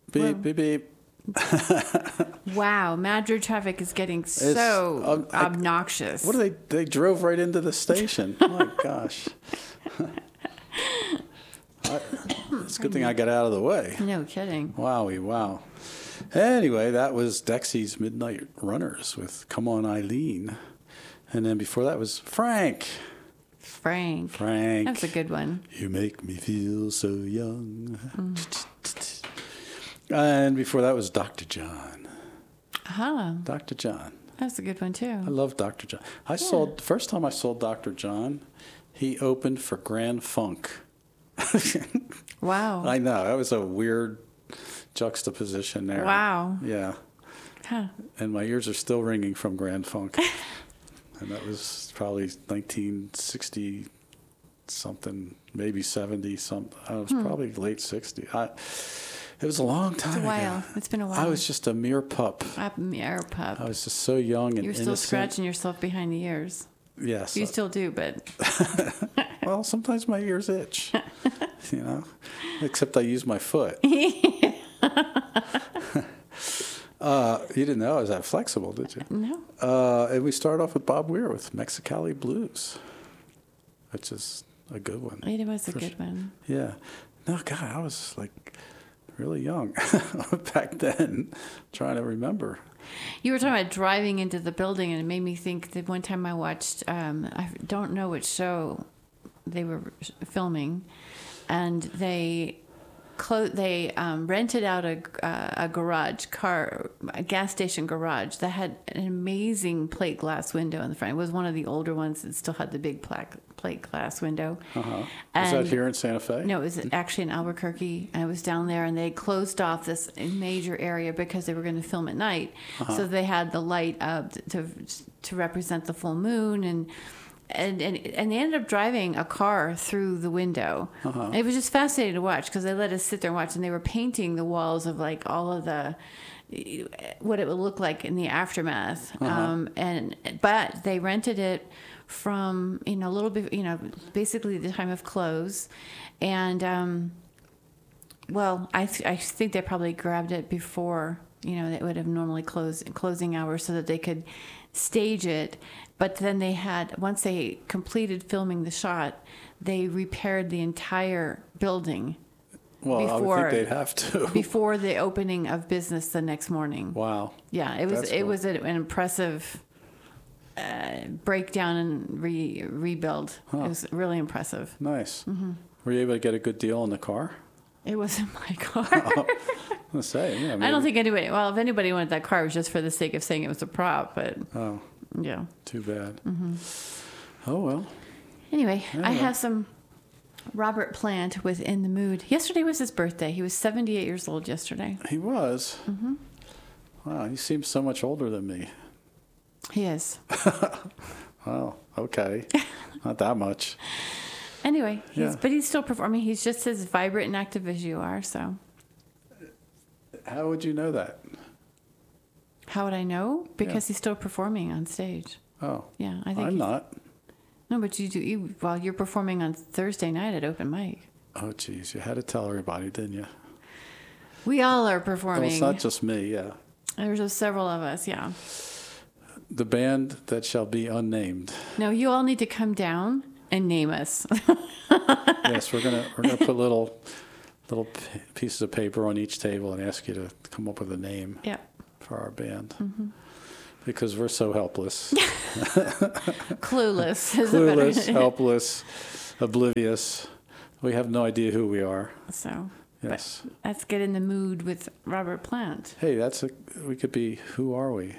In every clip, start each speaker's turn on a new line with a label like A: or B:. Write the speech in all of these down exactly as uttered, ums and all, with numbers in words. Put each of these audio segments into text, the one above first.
A: Beep, beep, beep.
B: Wow, Madrid traffic is getting so
A: um, I-
B: obnoxious.
A: What do they? They drove right into the station. My gosh. I, it's a good thing I got out of the way.
B: No kidding.
A: Wowie, wow. Anyway, that was Dexy's Midnight Runners with Come On Eileen. And then before that was Frank.
B: Frank.
A: Frank.
B: That's a good one.
A: You make me feel so young. Mm. And before that was Doctor John.
B: Huh.
A: Doctor John.
B: That's a good one, too.
A: I love Doctor John. I
B: Yeah.
A: saw, the first time I saw Doctor John, he opened for Grand Funk.
B: Wow.
A: I know. That was a weird juxtaposition there.
B: Wow.
A: Yeah.
B: Huh.
A: And my ears are still ringing from Grand Funk. And that was probably nineteen sixty something, maybe seventy something. I was
B: Hmm.
A: probably late sixties. I, it was a long time
B: It's a while.
A: ago.
B: It's been a while.
A: I was just a mere pup.
B: I'm a pup.
A: I was just so young and
B: You're still
A: innocent.
B: scratching yourself behind the ears.
A: Yes.
B: You still do, but
A: Well, sometimes my ears itch, you know, except I use my foot. uh, you didn't know I was that flexible, did you?
B: no.
A: Uh, and we start off with Bob Weir with Mexicali Blues, which is a good one.
B: It was a
A: For
B: good
A: sure.
B: one.
A: Yeah. No, God, I was like really young back then, trying to remember.
B: You were talking about driving into the building, and it made me think that one time I watched, um, I don't know which show they were filming, and they clo- they um, rented out a, uh, a garage car, a gas station garage that had an amazing plate glass window in the front. It was one of the older ones that still had the big plaque, plate glass window.
A: Uh-huh. Is
B: And-
A: that here in Santa Fe?
B: No, it was actually in Albuquerque, and it was down there, and they closed off this major area because they were going to film at night.
A: Uh-huh.
B: So they had the light up to to represent the full moon, and and and, and they ended up driving a car through the window.
A: Uh-huh.
B: It was just fascinating to watch because they let us sit there and watch, and they were painting the walls of like all of the what it would look like in the aftermath.
A: Uh-huh.
B: Um, and but they rented it from, you know, a little bit, you know, basically the time of close. And, um, well, I, th- I think they probably grabbed it before, you know, they would have normally closed closing hours so that they could stage it. But then they had, once they completed filming the shot, they repaired the entire building
A: Well, I
B: before-
A: would think they'd have to.
B: before the opening of business the next morning.
A: Wow.
B: Yeah, it was
A: That's
B: it
A: cool.
B: was an impressive uh, breakdown and re- rebuild.
A: Huh.
B: It was really impressive.
A: Nice.
B: Mm-hmm.
A: Were you able to get a good deal in the car?
B: It wasn't my car.
A: Let's say, yeah.
B: I don't
A: maybe-
B: think anybody. Well, if anybody wanted that car, it was just for the sake of saying it was a prop. But
A: Oh,
B: yeah.
A: too bad.
B: Mm-hmm.
A: Oh well.
B: Anyway, I
A: Anyway.
B: have some Robert Plant with "In the Mood." Yesterday was his birthday. He was seventy-eight years old yesterday.
A: He was.
B: Mm-hmm.
A: Wow, he seems so much older than me.
B: He is.
A: Wow. Okay. Not that much.
B: Anyway, he's,
A: Yeah.
B: but he's still performing. He's just as vibrant and active as you are. So
A: How would you know that?
B: how would I know? Because he's still performing on stage.
A: Oh,
B: Yeah, I think
A: I'm
B: he's-
A: not.
B: No, but you do. You, well, you're performing on Thursday night at open mic.
A: Oh, geez, you had to tell everybody, didn't you?
B: We all are
A: Well,
B: performing.
A: it's not just me. Yeah,
B: There's just several of us. Yeah.
A: the band that shall be unnamed.
B: No, you all need to come down and name us.
A: Yes, we're gonna we're gonna put little little p- pieces of paper on each table and ask you to come up with a name
B: Yeah.
A: for our band
B: Mm-hmm.
A: because we're so helpless,
B: Clueless is a better.
A: clueless, helpless, oblivious. We have no idea who we are.
B: So
A: Yes.
B: let's get in the mood with Robert Plant.
A: Hey, that's a. We could be. Who are we?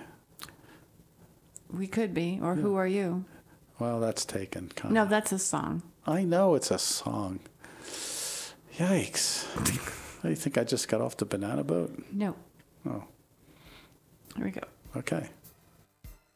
B: We could be, or who are you?
A: Well, that's taken. Kind
B: No, that's a song.
A: I know it's a song. Yikes! What, do you think I just got off the banana boat?
B: No.
A: Oh,
B: Here we go.
A: okay.